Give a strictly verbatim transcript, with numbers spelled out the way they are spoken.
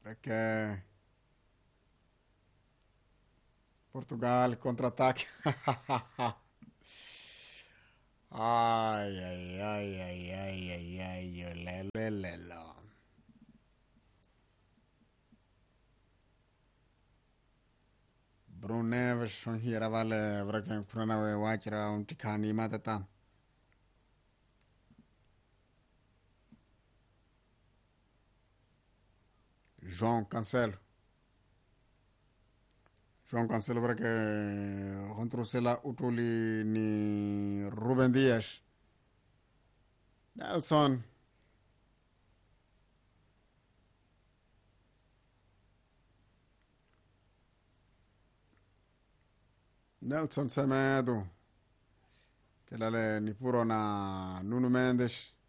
Perché Portugal contrattacca. Ai ai ai ai ai ai ai ai lello. Brune version hira vale vraken prana we wachra un tikani matata. João Cancelo. João Cancelo para que controsela utuli ni Ruben Dias. Nelson. Nelson Semedo. Kelale ni puro na Nuno Mendes.